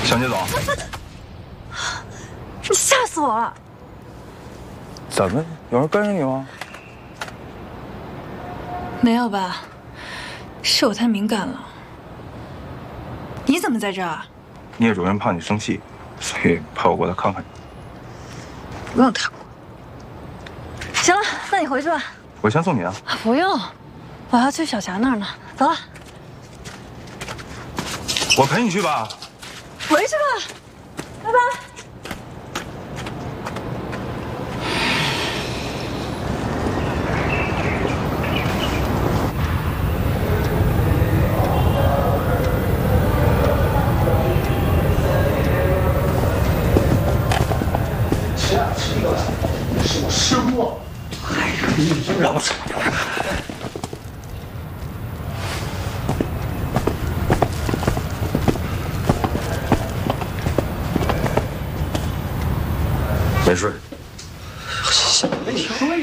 小聂总， 你吓死我了！ 怎么有人跟着你吗？ 没有吧？是我太敏感了。你怎么在这儿？ 聂主任怕你生气，所以派我过来看看你。 不用他过。行了，那你回去吧。 我先送你啊。 不用，我要去小霞那儿呢。走了， 我陪你去吧。 回去吧，拜拜。 这个是我失误。哎呀，你让我走。 没睡。 想的挺对。